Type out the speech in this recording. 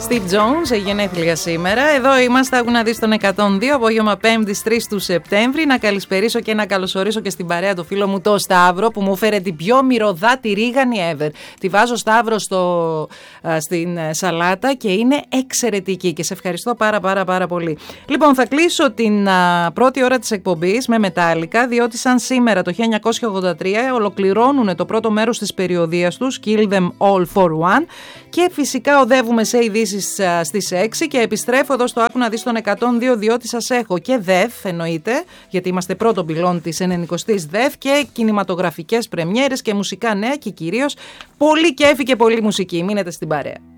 Steve Jones, σε γενέθλια σήμερα. Εδώ είμαστε, άκου να δεις τον 102, απόγευμα 5ης 3 του Σεπτέμβρη. Να καλησπερίσω και να καλωσορίσω και στην παρέα το φίλο μου το Σταύρο, που μου έφερε την πιο μυρωδάτη ρίγανη ever. Τη βάζω, Σταύρο, στην σαλάτα και είναι εξαιρετική και σε ευχαριστώ πάρα πολύ. Λοιπόν, θα κλείσω την πρώτη ώρα της εκπομπής με Metallica, διότι σαν σήμερα το 1983 ολοκληρώνουν το πρώτο μέρος της περιοδίας τους, Kill Them All for One, και φυσικά οδεύουμε σε ειδήσεις στις 6 και επιστρέφω εδώ στο Άκου να δεις τον 102, διότι σας έχω και ΔΕΘ, εννοείται, γιατί είμαστε πρώτο πυλόν της 90ης ΔΕΘ, και κινηματογραφικές πρεμιέρες και μουσικά νέα και κυρίως πολύ κέφι και πολύ μουσική. Μείνετε στην παρέα.